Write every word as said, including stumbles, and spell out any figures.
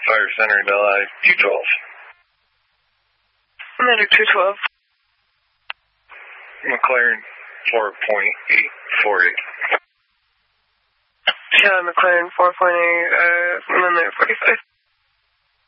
Fire Center, Delhi, two twelve. Commander two twelve. McLaren four point eight four eight. Yeah, McLaren four point eight, uh, and then there forty-five.